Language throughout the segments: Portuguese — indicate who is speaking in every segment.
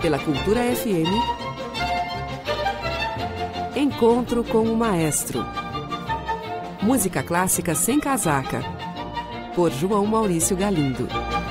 Speaker 1: pela Cultura FM, Encontro com o Maestro. Música clássica sem casaca, por João Maurício Galindo.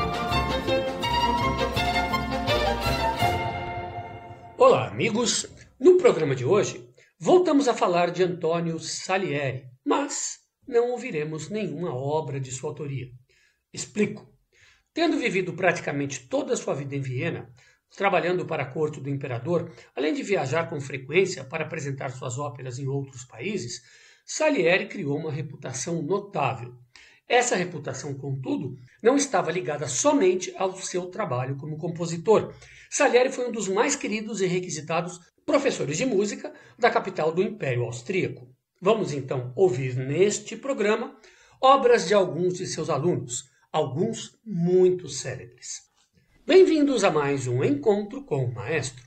Speaker 2: Olá, amigos! No programa de hoje, voltamos a falar de Antônio Salieri, mas não ouviremos nenhuma obra de sua autoria. Explico. Tendo vivido praticamente toda a sua vida em Viena, trabalhando para a corte do imperador, além de viajar com frequência para apresentar suas óperas em outros países, Salieri criou uma reputação notável. Essa reputação, contudo, não estava ligada somente ao seu trabalho como compositor. Salieri foi um dos mais queridos e requisitados professores de música da capital do Império Austríaco. Vamos então ouvir neste programa obras de alguns de seus alunos, alguns muito célebres. Bem-vindos a mais um Encontro com o Maestro.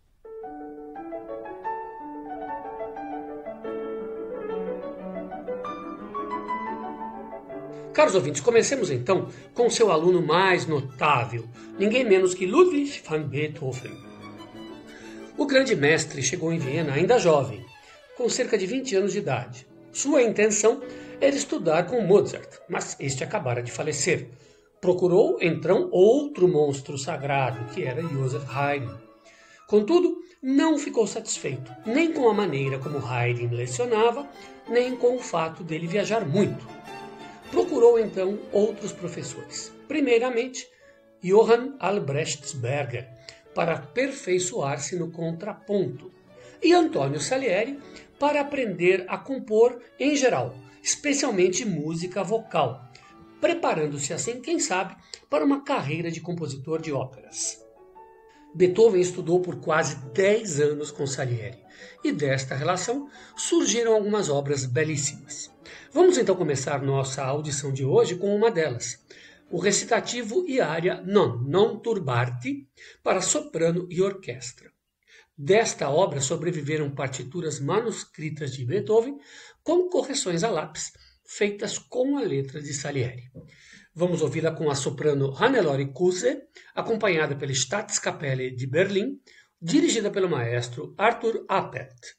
Speaker 2: Caros ouvintes, comecemos então com seu aluno mais notável, ninguém menos que Ludwig van Beethoven. O grande mestre chegou em Viena ainda jovem, com cerca de 20 anos de idade. Sua intenção era estudar com Mozart, mas este acabara de falecer. Procurou, então, outro monstro sagrado, que era Joseph Haydn. Contudo, não ficou satisfeito, nem com a maneira como Haydn lecionava, nem com o fato dele viajar muito. Procurou, então, outros professores. Primeiramente, Johann Albrecht Berger, para aperfeiçoar-se no contraponto, e Antônio Salieri, para aprender a compor em geral, especialmente música vocal, preparando-se assim, quem sabe, para uma carreira de compositor de óperas. Beethoven estudou por quase 10 anos com Salieri, e desta relação surgiram algumas obras belíssimas. Vamos então começar nossa audição de hoje com uma delas, o recitativo e área Non turbarti, para soprano e orquestra. Desta obra sobreviveram partituras manuscritas de Beethoven com correções a lápis, feitas com a letra de Salieri. Vamos ouvi-la com a soprano Hannelore Kuse, acompanhada pela Staatskapelle de Berlim, dirigida pelo maestro Arthur Appert.